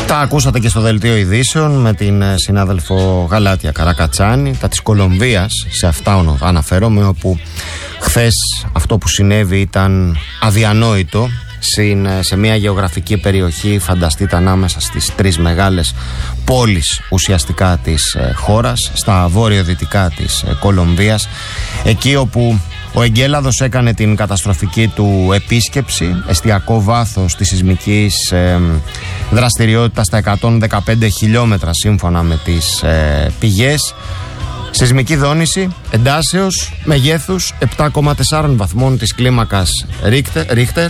Τα ακούσατε και στο δελτίο ειδήσεων με την συνάδελφο Γαλάτια Καρακατσάνη. Τα της Κολομβίας, σε αυτά αναφέρομαι, όπου χθες αυτό που συνέβη ήταν αδιανόητο. Σε μια γεωγραφική περιοχή, φανταστείτε, ανάμεσα στις τρεις μεγάλες πόλεις ουσιαστικά της χώρας, στα βόρειο-δυτικά της Κολομβίας, εκεί όπου ο εγκέλαδος έκανε την καταστροφική του επίσκεψη, εστιακό βάθος της σεισμικής δραστηριότητας στα 115 χιλιόμετρα σύμφωνα με τις πηγές. Σεισμική δόνηση εντάσεως μεγέθους 7,4 βαθμών της κλίμακας Ρίχτερ.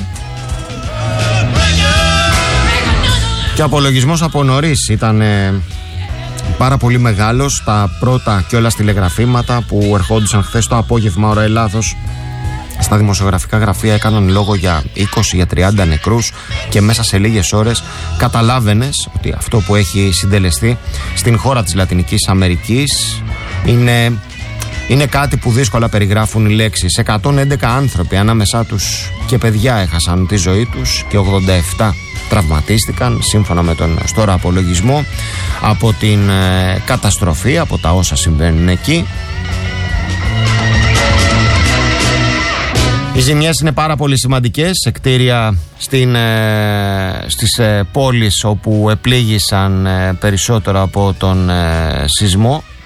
Και ο απολογισμός από νωρίς ήταν πάρα πολύ μεγάλος. Τα πρώτα κιόλας τηλεγραφήματα που ερχόντουσαν χθες το απόγευμα ώρα Ελλάδος στα δημοσιογραφικά γραφεία έκαναν λόγο για 20, για 30 νεκρούς, και μέσα σε λίγες ώρες καταλάβαινες ότι αυτό που έχει συντελεστεί στην χώρα της Λατινικής Αμερικής είναι κάτι που δύσκολα περιγράφουν οι λέξεις. 111 άνθρωποι, ανάμεσά τους και παιδιά, έχασαν τη ζωή τους και 87 τραυματίστηκαν, σύμφωνα με τον τώρα απολογισμό, από την καταστροφή, από τα όσα συμβαίνουν εκεί. Οι ζημιές είναι πάρα πολύ σημαντικές σε κτίρια στις πόλεις όπου επλήγησαν περισσότερο από τον σεισμό.